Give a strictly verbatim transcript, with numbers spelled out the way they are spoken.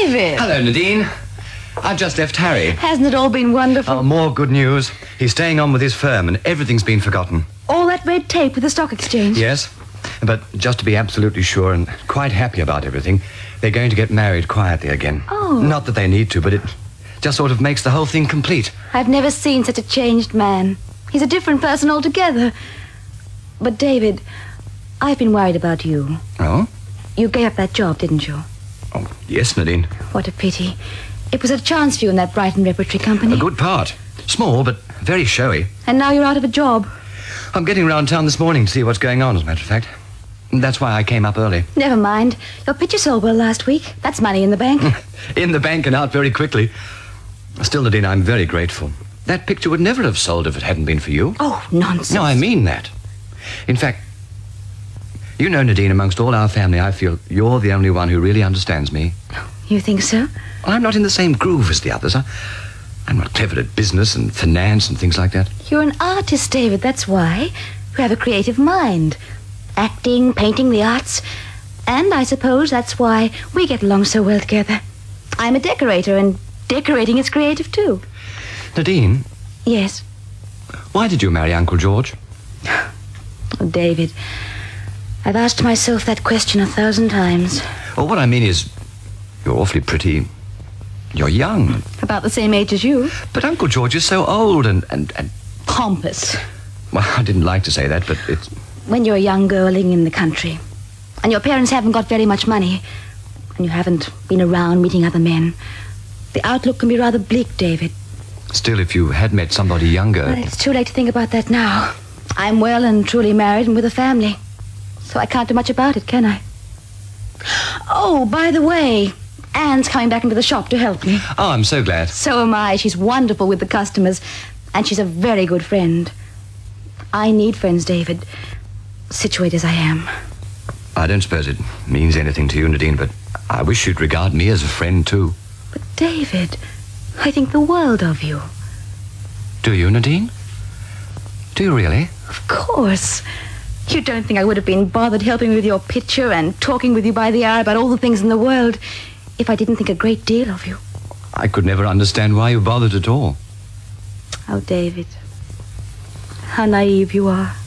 David! Hello, Nadine. I've just left Harry. Hasn't it all been wonderful? Oh, more good news. He's staying on with his firm and everything's been forgotten. All that red tape with the stock exchange? Yes, but just to be absolutely sure and quite happy about everything, they're going to get married quietly again. Oh. Not that they need to, but it just sort of makes the whole thing complete. I've never seen such a changed man. He's a different person altogether. But, David, I've been worried about you. Oh? You gave up that job, didn't you? Oh, yes, Nadine. What a pity. It was a chance for you in that Brighton Repertory Company. A good part. Small, but very showy. And now you're out of a job. I'm getting round town this morning to see what's going on, as a matter of fact. That's why I came up early. Never mind. Your picture sold well last week. That's money in the bank. In the bank and out very quickly. Still, Nadine, I'm very grateful. That picture would never have sold if it hadn't been for you. Oh, nonsense. No, I mean that. In fact, you know, Nadine, amongst all our family, I feel you're the only one who really understands me. You think so? Well, I'm not in the same groove as the others. I, I'm not clever at business and finance and things like that. You're an artist, David, that's why. You have a creative mind. Acting, painting, the arts. And I suppose that's why we get along so well together. I'm a decorator, and decorating is creative, too. Nadine? Yes? Why did you marry Uncle George? Oh, David, I've asked myself that question a thousand times. Well, what I mean is, you're awfully pretty. You're young. About the same age as you. But Uncle George is so old and, and, and... Pompous. Well, I didn't like to say that, but it's... When you're a young girl living in the country, and your parents haven't got very much money, and you haven't been around meeting other men, the outlook can be rather bleak, David. Still, if you had met somebody younger... Well, it's too late to think about that now. I'm well and truly married and with a family. So I can't do much about it, can I? Oh, by the way, Anne's coming back into the shop to help me. Oh, I'm so glad. So am I. She's wonderful with the customers, and she's a very good friend. I need friends, David, situated as I am. I don't suppose it means anything to you, Nadine, but I wish you'd regard me as a friend, too. But, David, I think the world of you. Do you, Nadine? Do you really? Of course. You don't think I would have been bothered helping with your picture and talking with you by the hour about all the things in the world if I didn't think a great deal of you. I could never understand why you bothered at all. Oh, David, how naive you are.